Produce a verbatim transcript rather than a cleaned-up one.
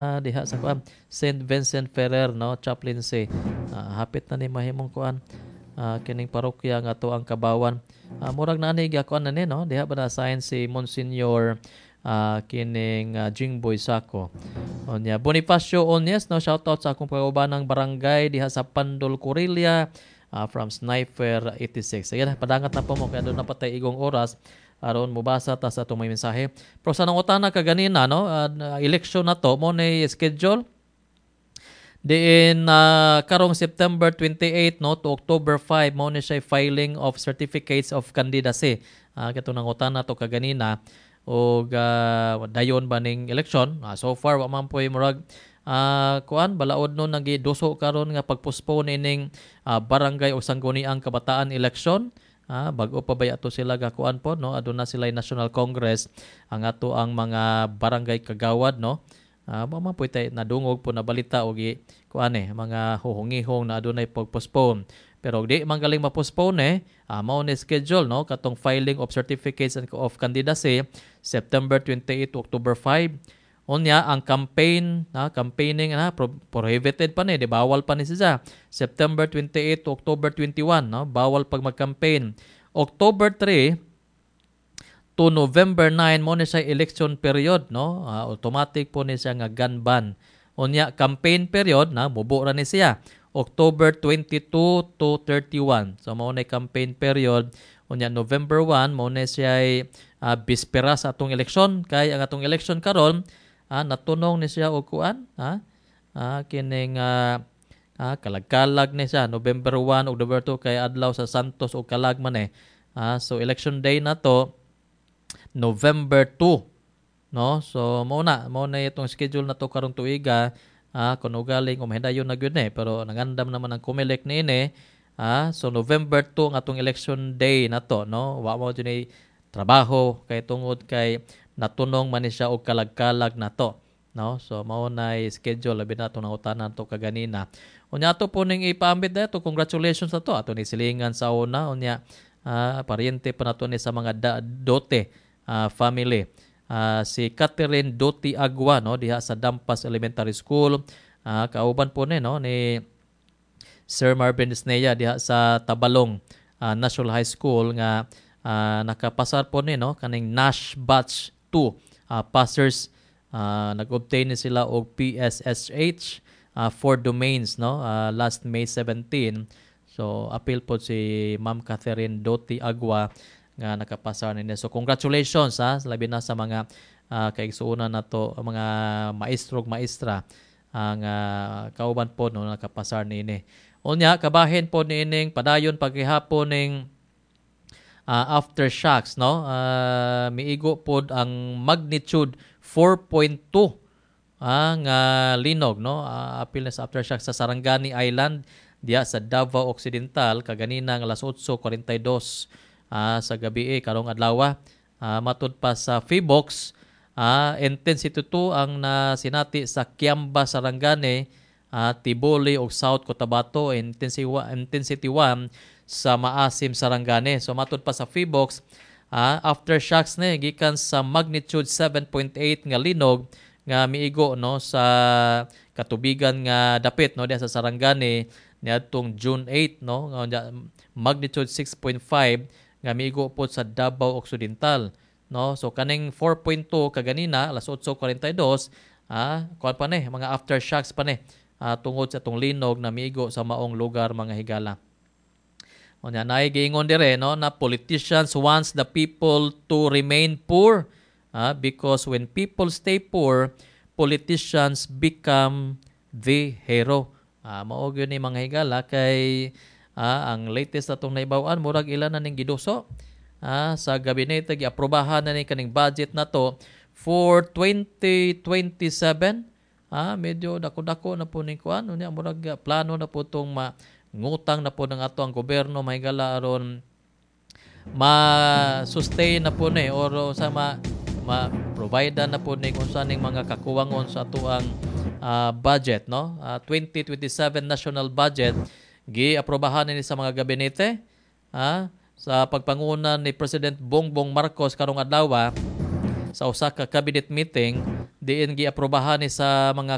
diha sa kuan Saint Vincent Ferrer, no, chaplaincy. Ah, hapit na ni mahimong kuan ah, kining parokya nga to ang Kabawan. Ah, murag na ni gyakon na ni, no, diha ba na assign si Monsignor ah, kining ah, Jingboy Sako. Onya Bonifacio Onyes, no, shout out sa akong kaubanang barangay diha sa Pandol Corelia ah, from Sniper eighty-six. Ayan, padangat na po mo kaya doon na patay igong oras aron mubasa ta sa itong may mensahe. Pero sa nangutana kaganina, no, uh, election na to mo ni schedule diin uh, karong September twenty-eight, no, to October five mo ni siya filing of certificates of candidacy. Uh, kato nangutana to kaganina o uh, dayon ba ning election. Uh, so far wa man poy murag uh, kuan balaod no nagiduso karon nga pagpostpone ining uh, barangay o sangguniang kabataan election. Ah, bago pa ba ato sila gakuan po, no, aduna sila National Congress ang ato ang mga barangay kagawad, no. Ah, mama po tay nadungog po na balita og kuan eh mga huhungihong na adunay pag-postpone. Pero di man galing ma-postpone eh, ah, mao ni schedule, no, katong filing of certificates of candidacy September twenty-eight to October five. Unya ang campaign, na campaigning na pro- prohibited pa ni, di bawal pa ni siya. September twenty-eight to October twenty-one, no, bawal pag mag-campaign. October three to November nine mo ni siya election period, no. Uh, automatic po ni siya nga gun ban. Unya campaign period na mubo ra ni siya. October twenty-two to thirty-one. So mo ni campaign period. Unya November one mo ni siya uh, bispera sa atong eleksyon kay ang atong election karon ah, natunong ni siya og kuan ha ah, kining ah, ah, kalag-kalag ni siya November one ug November two kay adlaw sa Santos ug kalag man eh ah, so election day na to November two, no, so mo na mo na itong schedule na to karong tuiga ah, kun ugaling umahidayon na gyud eh pero nangandam naman ang Comelec niini ah, so November two ang atong election day na to, no, wa mo jud trabaho kay tungod kay natunong man ni siya og kalag-kalag na to, no, so mao na schedule labi na to nangutanan to kaganina. Unya ato po ning ipaambit na to, congratulations sa to ato ni silingan sa una. Unya uh, pariente pa nato ni sa mga da, Dote uh, family, uh, si Catherine Dote Agua, no, diha sa Dampas Elementary School, uh, kauban po ni, no, ni Sir Marvin Disneya diha sa Tabalong uh, National High School nga uh, nakapasar po ni, no, kaning Nash Batch two uh, passers. Uh, nag-obtain ni sila og P S S H uh, four domains, no, uh, last May seventeenth. So appeal po si Ma'am Catherine Dote Agua nga nakapasar ni. So congratulations ha, labi na sa mga uh, kaigsuonan nato mga maestro ug maestra ang uh, kauban po no nakapasar niini. Unya kabahin po niining padayon paghihapon ning uh, aftershocks, no, uh, miigo pod ang magnitude four point two ang uh, linog, no, uh, apil na sa aftershocks sa Sarangani Island diya sa Davao Occidental kaganina ng alas eight forty-two uh, sa gabi eh, karong adlaw. Uh, matud pa sa Phibox, uh, intensity two ang na sinati sa Kiamba Sarangani, uh, Tiboli ug South Cotabato, intensity one, intensity one sa Maasim Sarangani. So matud pa sa Phibox, uh, aftershocks ni gikan sa magnitude seven point eight nga linog nga miigo, no, sa katubigan nga dapit, no, diya sa Sarangani niadtong June eighth, no, magnitude six point five nga miigo po sa Davao Occidental, no. So kaning four point two kaganina alas eight forty-two, ah kuan pa ni mga aftershocks pa ni ah, tungod sa tong linog na miigo sa maong lugar mga higala. Unya naay giingon dire, no, na politicians wants the people to remain poor, ah, because when people stay poor, politicians become the hero. Ah, mao gyud ni mga higala kay ah, ang latest atong naibaw-an murag ilan na ning giduso ah, sa gabinete giaprobahan na ni kaning budget na to for twenty twenty-seven. Ah, medyo dako-dako na po ning kuan unya murag ah, plano na po tong mangutang na po ng ato ang gobyerno mahigala aron ma-sustain na po ni or sa ma, ma-provide na po ni kung saan ning mga kakuwangon sa ato ang uh, budget, no, uh, twenty twenty-seven national budget gi-aprobahan ni sa mga gabinete ha, sa pagpangunan ni President Bongbong Marcos karong adlaw sa usa ka cabinet meeting diin gi-aprobahan ni sa mga